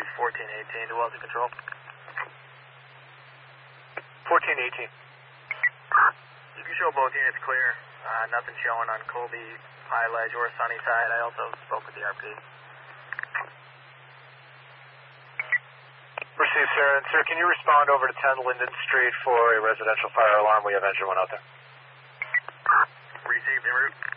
1418 to Wellesley Control. 1418. You can show both units clear. Nothing showing on Colby, High Ledge, or Sunnyside. I also spoke with the RP. Received, sir. And sir, can you respond over to 10 Linden Street for a residential fire alarm? We have engine 1 out there. Received en route.